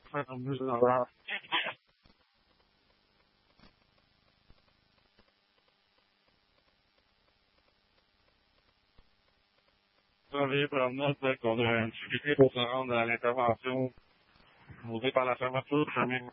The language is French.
Veuillez prendre note qu'on a une difficulté pour se rendre à l'intervention causée par la fermeture du chemin.